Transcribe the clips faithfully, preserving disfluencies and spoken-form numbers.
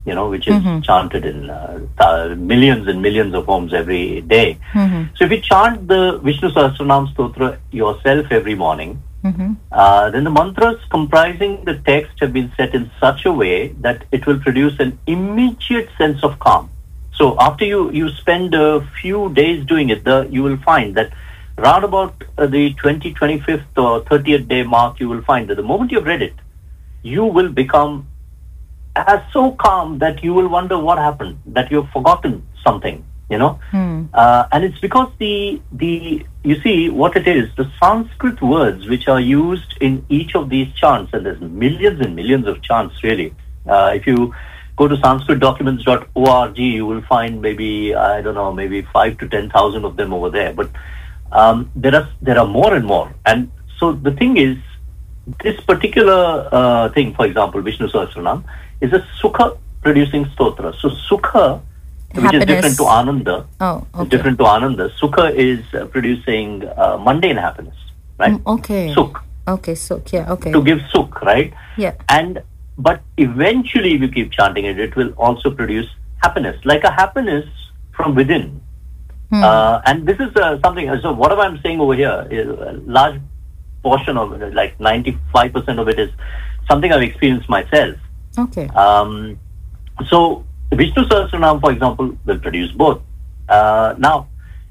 you know, which is mm-hmm. chanted in uh, th- millions and millions of homes every day. Mm-hmm. So if you chant the Vishnu Sahasranam Stotra yourself every morning, mm-hmm. uh, then the mantras comprising the text have been set in such a way that it will produce an immediate sense of calm. So after you, you spend a few days doing it, the, you will find that round about uh, the twentieth, twenty-fifth or thirtieth day mark, you will find that the moment you've read it, you will become as so calm that you will wonder what happened, that you've forgotten something, you know. Hmm. Uh, and it's because the, the, you see what it is, the Sanskrit words which are used in each of these chants, and there's millions and millions of chants really. Uh, if you go to sanskrit documents dot org, you will find maybe, I don't know, maybe five to ten thousand of them over there. But um, there are there are more and more. And so the thing is, this particular uh, thing, for example, Vishnu Sahasranam, is a sukha producing stotra. So sukha, which Happiness. is different to ananda, oh, okay. is different to ananda. Sukha is uh, producing uh, mundane happiness, right? Mm, okay. Sukh. Okay, sukh, yeah, okay. To give sukh, right? Yeah. And but eventually, if you keep chanting it, it will also produce happiness, like a happiness from within. Hmm. Uh, and this is uh, something. So whatever I'm saying over here, is a large portion of it, like ninety-five percent of it, is something I've experienced myself. Okay. Um, so Vishnu Sahasranam, for example, will produce both. Uh, now,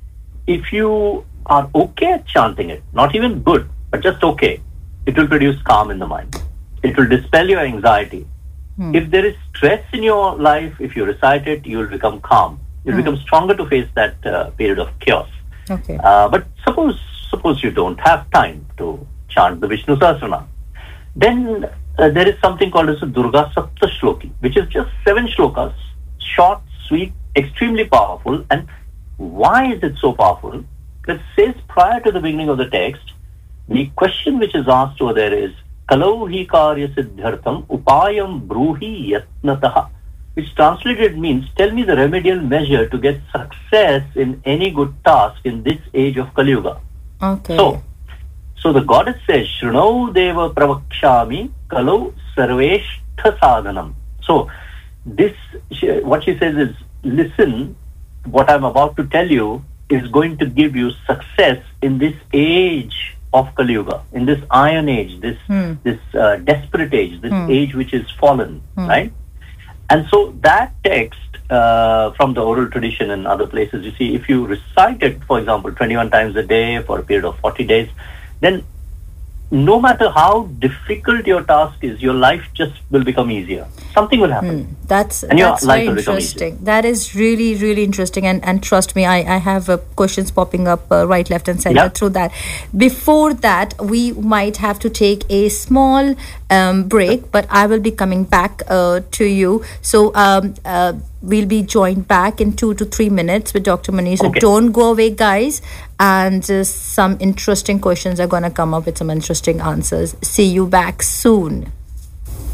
if you are okay at chanting it, not even good, but just okay, it will produce calm in the mind. It will dispel your anxiety. Hmm. If there is stress in your life, if you recite it, you will become calm. You'll hmm. become stronger to face that uh, period of chaos. Okay. Uh, but suppose suppose you don't have time to chant the Vishnu Sahasranam, then uh, there is something called as a Durga Sapta Shloki, which is just seven shlokas, short, sweet, extremely powerful. And why is it so powerful? It says prior to the beginning of the text, the question which is asked over there is, Kalau hi karya siddhartham upayam bruhi yatnataha, which translated means, tell me the remedial measure to get success in any good task in this age of Kali Yuga. Okay. So, so the goddess says, Shrunau deva pravakshami kalau sarveshtha sadhanam. So, this, what she says is, listen, what I'm about to tell you is going to give you success in this age of Kali Yuga, in this iron age, this hmm. this uh, desperate age, this hmm. age which is fallen, hmm. right? And so that text uh, from the oral tradition and other places, you see, if you recite it, for example, twenty-one times a day for a period of forty days, then no matter how difficult your task is, your life just will become easier. Something will happen. Hmm. That's and that's your life very will become interesting. easier. That is really, really interesting. And and trust me, I, I have uh, questions popping up uh, right, left and center yeah. through that. Before that, we might have to take a small um, break, but I will be coming back uh, to you. So um, uh, we'll be joined back in two to three minutes with Doctor Manish. So okay. don't go away, guys. And uh, some interesting questions are going to come up with some interesting answers. See you back soon.